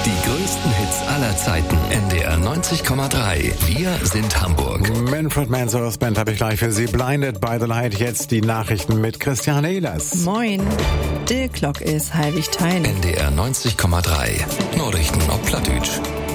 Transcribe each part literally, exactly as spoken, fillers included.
Die größten Hits aller Zeiten. N D R neunzig Komma drei. Wir sind Hamburg. Manfred Mansour's Band habe ich gleich für Sie. Blinded by the Light. Jetzt die Nachrichten mit Christiane Ehlers. Moin. Die Glock ist halbig tein. N D R neunzig Komma drei. Nachrichten auf Plattdeutsch.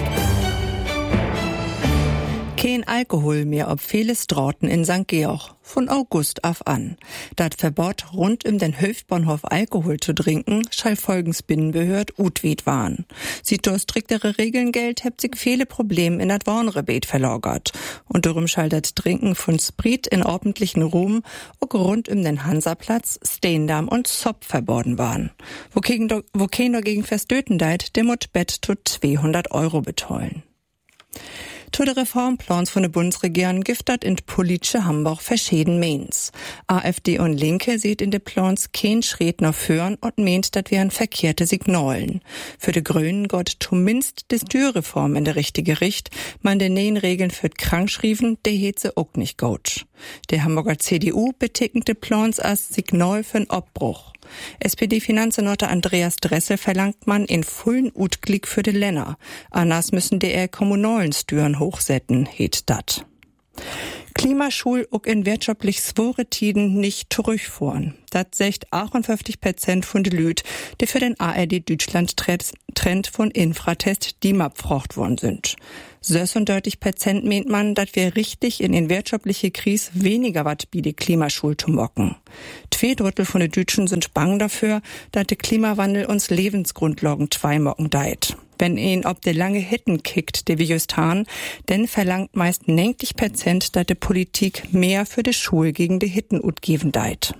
Kein Alkohol mehr ob vieles Straßen in Sankt Georg. Von August auf an. Dat Verbot rund um den Höfbahnhof Alkohol zu trinken, schall folgens Binnenbehörd Utwid waren. Sieht durch striktere Regeln Geld, hebt sich viele Probleme in dat Warnrebet verlagert. Und darum schall dat Trinken von Sprit in ordentlichen Ruhm auch rund um den Hansaplatz, Steendam und Zopp verboten waren. Wo kein dagegen verstöten deit, der mut Bett zu zweihundert Euro betollen. Zu der Reformplans von der Bundesregierung giftet in politische Hamburg verschieden meins. AfD und Linke sieht in de Plans kein Schritt nach vorn und meint, dat wären verkehrte Signalen. Für die Grünen geht zumindest die Steuerreform in der richtige Richt, man den neuen Regeln für Krankschrieven, der Hitze auch nicht gut. Der Hamburger C D U betecknet de Plans als Signal für einen Abbruch. S P D-Finanzsenator Andreas Dressel verlangt man in vollen Utglick für de Länder. Anders müssen die eher kommunalen Steuern hochsetzen, heet dat. Klimaschul auch in wirtschaftlich schwere Tiden nicht zurückfahren. Das sagt achtundfünfzig Prozent von de Lüt, die für den A R D-Deutschland-Trend von Infratest D I M A befragt worden sind. sechsunddreißig Prozent meint man, dass wir richtig in den wirtschaftliche Krise weniger wat bi de Klimaschul zu mocken. Zwei Drittel von den Deutschen sind bang dafür, dass der Klimawandel uns Lebensgrundlagen zwei mocken deit. Wenn ihn ob der lange Hitten kickt, der wir just han, denn verlangt meist neunzig Prozent, dass die Politik mehr für die Schule gegen die Hitten utgeben deit.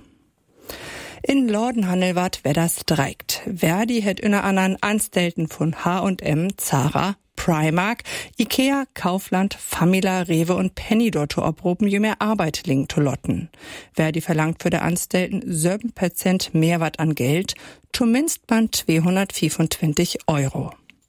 In Lordenhandel ward wer streikt. Verdi het unter anderem Anstellten von H und M, Zara, Primark, Ikea, Kaufland, Famila, Rewe und Penny dort obrufen, je mehr Arbeit liegen zu lotten. Verdi verlangt für die Anstellten sieben Prozent mehr wat an Geld, zumindest man zweihundertfünfundzwanzig Euro.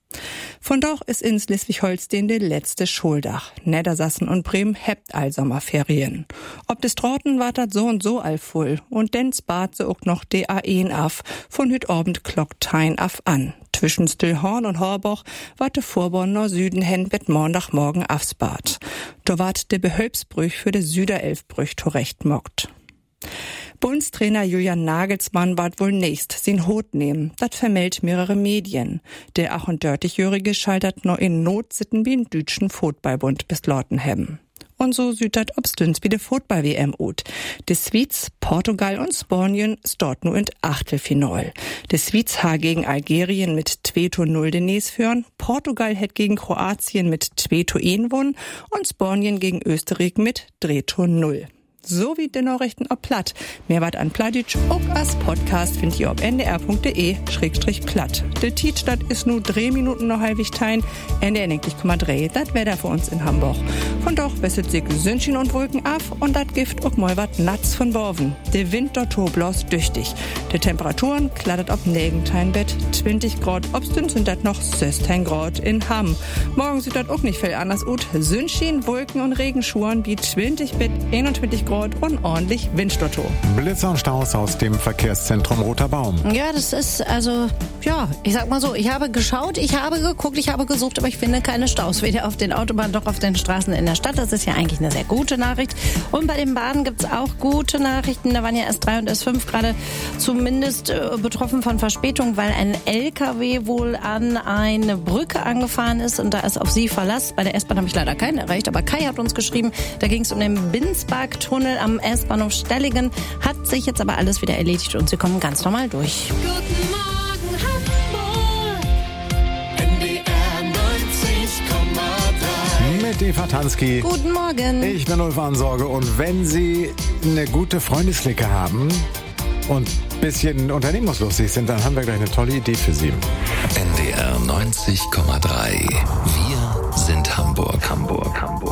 Von doch ist in Schleswig-Holstein der letzte Schuldach. Niedersachsen und Bremen hebt all Sommerferien. Ob des Trauten war dat so und so all voll. Und denn spart sie auch noch D A E af. Von hüt Abend Klocktein af an. Zwischen Stillhorn und Horboch wart de Vorborn nach Süden hen bet Montagmorgen afsbart. Da wart de Behölpsbrüch für de Süderelfbrüch zurecht mockt. Bundestrainer Julian Nagelsmann ward wohl nächst sin Hut nehmen. Dat vermeldt mehrere Medien. Der achtunddreißigjährige schaltet noch in Not sitten wie im deutschen Fußballbund bis Lorten hebben. Und so süd dat obstüns wie de Fußball-W M ut. De Schweiz, Portugal und Spanien stort nur in Achtelfinal. De Schweiz ha gegen Algerien mit zwei zu null den Nes führen. Portugal het gegen Kroatien mit zwei zu eins gewonnen und Spanien gegen Österreich mit drei zu null. So wie die Nachrichten ob Platt. Mehr wat an Plattdeutsch auch als Podcast findet ihr auf n d r punkt d e schrägstrich platt. Der Tietstadt ist nur drei Minuten noch halbig tein. N D R neunzig Komma drei, das wär da für uns in Hamburg. Von doch wesset sich Sönnchen und Wolken af und dat Gift auch mal wat Natz von Borven. Der Wind dort bloß düchtig. Die Temperaturen klattert ob Negenteinbett zwanzig Grad, obstüns sind dat noch sechzehn Grad in Hamm. Morgen sieht dat auch nicht viel anders ut. Sönnchen, Wolken und Regenschuhen wie zwanzig bis einundzwanzig Grad. Und ordentlich Windstotto. Blitzer und Staus aus dem Verkehrszentrum Roter Baum. Ja, das ist also, ja, ich sag mal so, ich habe geschaut, ich habe geguckt, ich habe gesucht, aber ich finde keine Staus. Weder auf den Autobahnen noch auf den Straßen in der Stadt. Das ist ja eigentlich eine sehr gute Nachricht. Und bei den Bahnen gibt's auch gute Nachrichten. Da waren ja S drei und S fünf gerade zumindest äh, betroffen von Verspätung, weil ein L K W wohl an eine Brücke angefahren ist und da ist auf sie Verlass. Bei der S-Bahn habe ich leider keinen erreicht, aber Kai hat uns geschrieben, da ging es um den Binsberg-Tunnel am S-Bahnhof Stellingen, hat sich jetzt aber alles wieder erledigt und sie kommen ganz normal durch. Guten Morgen Hamburg, N D R neunzig Komma drei. Mit Eva Tansky. Guten Morgen. Ich bin Ulf Ansorge und wenn Sie eine gute Freundesklicke haben und ein bisschen unternehmungslustig sind, dann haben wir gleich eine tolle Idee für Sie. N D R neunzig Komma drei. Wir sind Hamburg, Hamburg, Hamburg.